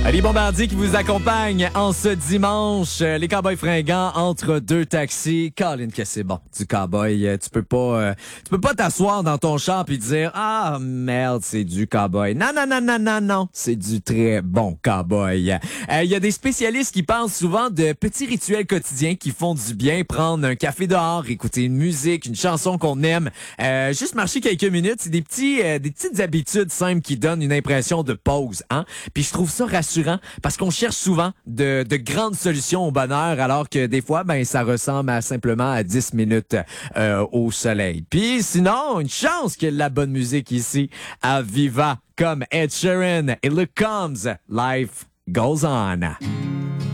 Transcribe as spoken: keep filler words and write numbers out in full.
Les Bombardiers qui vous accompagnent en ce dimanche. Les Cowboys fringants entre deux taxis. Colin que c'est bon, du cowboy. Tu peux pas, euh, tu peux pas t'asseoir dans ton char et dire ah merde, c'est du cowboy. Non non non non non non, c'est du très bon cowboy. Il euh, y a des spécialistes qui parlent souvent de petits rituels quotidiens qui font du bien. Prendre un café dehors, écouter une musique, une chanson qu'on aime, euh, juste marcher quelques minutes. C'est des petits, euh, des petites habitudes simples qui donnent une impression de pause, hein. Puis je trouve ça rassurant. Parce qu'on cherche souvent de, de grandes solutions au bonheur, alors que des fois, ben ça ressemble à simplement à dix minutes euh, au soleil. Puis sinon, une chance qu'il y ait de la bonne musique ici à Viva, comme Ed Sheeran et Look Comes, Life Goes On.